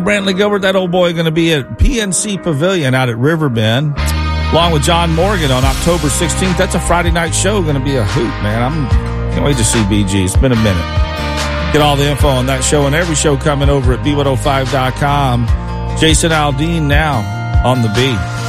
Brantley Gilbert, that old boy, going to be at PNC Pavilion out at Riverbend, along with John Morgan on October 16th. That's a Friday night show. Going to be a hoot, man. Can't wait to see BG. It's been a minute. Get all the info on that show and every show coming over at B105.com. Jason Aldean now on the beat.